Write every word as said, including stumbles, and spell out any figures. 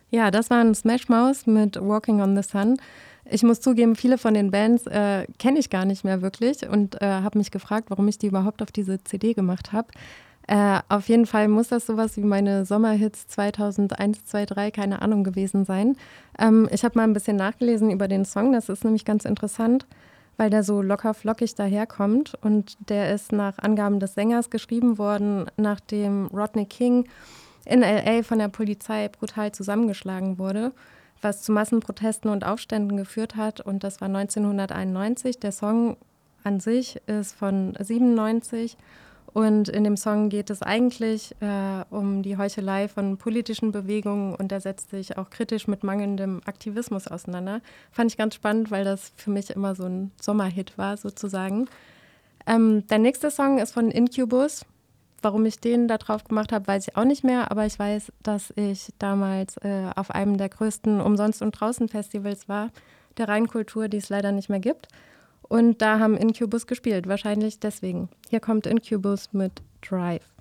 Ja, das war ein Smash Mouth mit Walking on the Sun. Ich muss zugeben, viele von den Bands äh, kenne ich gar nicht mehr wirklich und äh, habe mich gefragt, warum ich die überhaupt auf diese C D gemacht habe. Äh, auf jeden Fall muss das sowas wie meine Sommerhits zweitausendeins, zwei, drei, keine Ahnung gewesen sein. Ähm, ich habe mal ein bisschen nachgelesen über den Song, das ist nämlich ganz interessant, weil der so locker flockig daherkommt und der ist nach Angaben des Sängers geschrieben worden, nachdem Rodney King in L A von der Polizei brutal zusammengeschlagen wurde, was zu Massenprotesten und Aufständen geführt hat. Und das war neunzehnhunderteinundneunzig. Der Song an sich ist von siebenundneunzig. Und in dem Song geht es eigentlich äh, um die Heuchelei von politischen Bewegungen und er setzt sich auch kritisch mit mangelndem Aktivismus auseinander. Fand ich ganz spannend, weil das für mich immer so ein Sommerhit war, sozusagen. Ähm, der nächste Song ist von Incubus. Warum ich den da drauf gemacht habe, weiß ich auch nicht mehr, aber ich weiß, dass ich damals äh, auf einem der größten Umsonst- und Draußen-Festivals war, der Rheinkultur, die es leider nicht mehr gibt. Und da haben Incubus gespielt, wahrscheinlich deswegen. Hier kommt Incubus mit Drive.